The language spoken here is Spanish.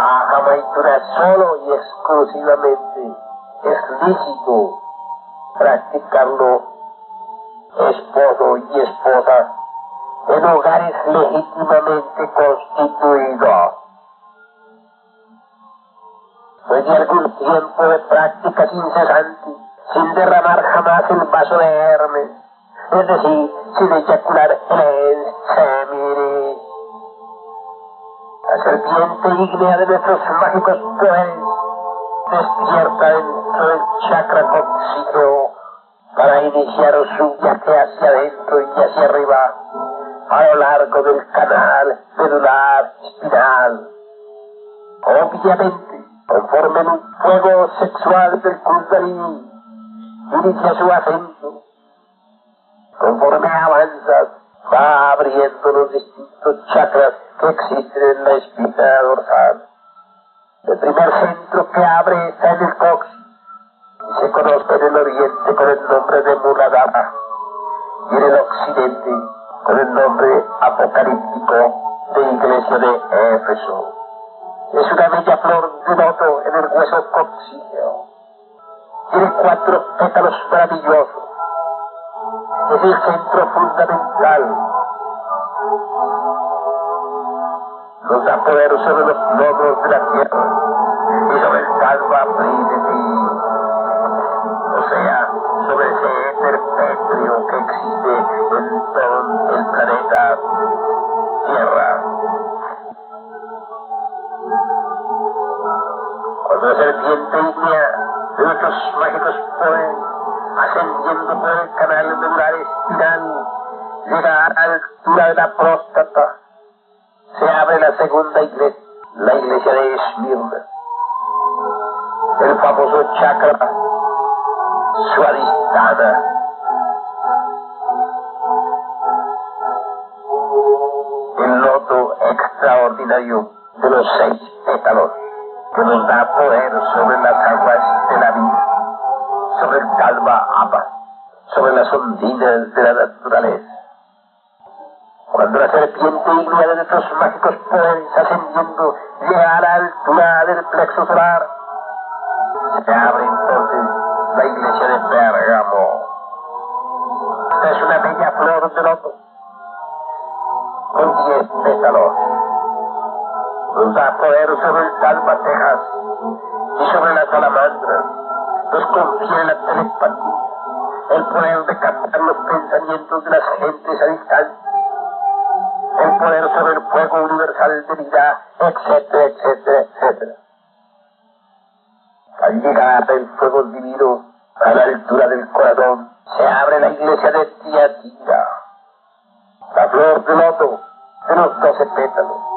Maha Maituna, solo y exclusivamente es lícito practicarlo esposo y esposa en hogares legítimamente constituidos. Pues de algún tiempo de prácticas incesantes, sin derramar jamás el vaso de Hermes, es decir, sin eyacular el semire. La serpiente ígnea de nuestros mágicos poderes despierta dentro del chakra coxígeo para iniciar su viaje hacia adentro y hacia arriba a lo largo del canal medular espinal. Obviamente, conforme el fuego sexual del Kundalini inicia su ascenso, conforme avanzas, va abriendo los distintos chakras que existen en la espina dorsal. El primer centro que abre está en el coxis y se conoce en el oriente con el nombre de Muladhara y en el occidente con el nombre apocalíptico de Iglesia de Éfeso. Es una bella flor de loto en el hueso coxígeo. Tiene 4 pétalos maravillosos. Es el centro fundamental. Nos da poder sobre los logros de la tierra y sobre el Kalpa Prithvi, o sea, sobre ese éter pétreo que existe en todo el planeta Tierra. Cuando la serpiente ígnea de nuestros mágicos poderes, ascendiendo por el canal medular espinal, llega a la altura de la próstata, se abre la segunda iglesia, la iglesia de Esmirna, el famoso chakra Swadhisthana. El loto extraordinario de los 6 pétalos que nos da poder sobre las aguas de la vida, sobre el Kalpa Apa, sobre las ondinas de la naturaleza. Cuando la serpiente ígnea de nuestros mágicos poderes ascendiendo llega a la altura del plexo solar, se abre entonces la iglesia de Pérgamo. Esta es una bella flor de loto con 10 pétalos. Nos da poder sobre el Kalpa Tejas y sobre la salamandra. Nos confiere la telepatía, el poder de captar los pensamientos de las gentes a distancia, el poder sobre el fuego universal de vida, etcétera, etcétera, etcétera. Al llegar el fuego divino a la altura del corazón, se abre la iglesia de Tiatira, la flor de loto de los 12 pétalos.